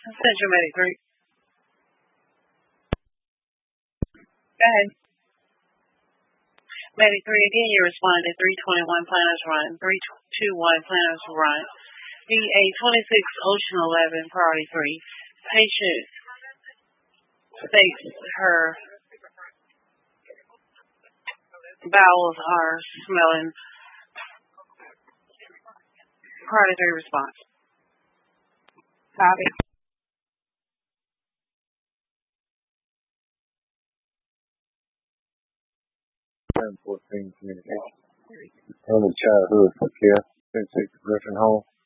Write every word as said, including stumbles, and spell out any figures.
Central Medic three. Go ahead. Medic three, again, you responded. three twenty-one planners run. three twenty-one planners run. D A twenty-six Ocean eleven, priority three. Patient states her bowels are smelling. Priority three response. Copy. ten fourteen communication. Early childhood for care. Basic Griffin Home.